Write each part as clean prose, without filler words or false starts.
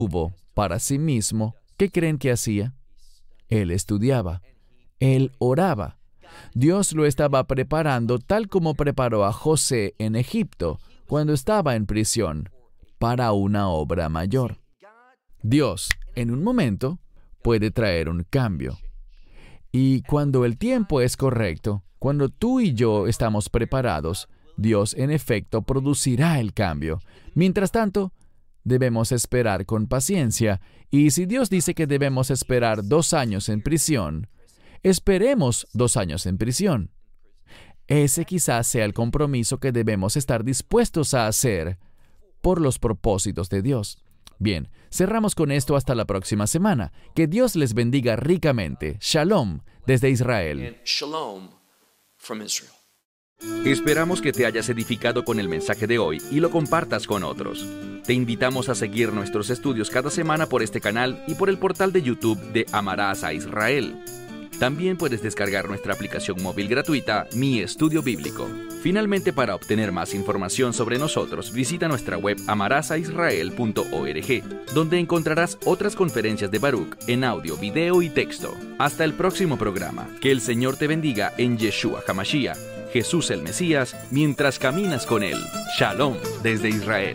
tuvo para sí mismo, ¿qué creen que hacía? Él estudiaba, él oraba. Dios lo estaba preparando tal como preparó a José en Egipto, cuando estaba en prisión, para una obra mayor. Dios, en un momento, puede traer un cambio. Y cuando el tiempo es correcto, cuando tú y yo estamos preparados, Dios en efecto producirá el cambio. Mientras tanto, debemos esperar con paciencia, y si Dios dice que debemos esperar 2 años en prisión, esperemos 2 años en prisión. Ese quizás sea el compromiso que debemos estar dispuestos a hacer por los propósitos de Dios. Bien, cerramos con esto hasta la próxima semana. Que Dios les bendiga ricamente. Shalom desde Israel. Shalom from Israel. Esperamos que te hayas edificado con el mensaje de hoy y lo compartas con otros. Te invitamos a seguir nuestros estudios cada semana por este canal y por el portal de YouTube de Amarás a Israel. También puedes descargar nuestra aplicación móvil gratuita, Mi Estudio Bíblico. Finalmente, para obtener más información sobre nosotros, visita nuestra web amarasaisrael.org, donde encontrarás otras conferencias de Baruch en audio, video y texto. Hasta el próximo programa. Que el Señor te bendiga en Yeshua HaMashiach, Jesús el Mesías, mientras caminas con Él. Shalom desde Israel.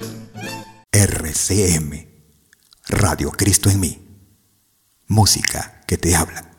RCM, Radio Cristo en mí. Música que te habla.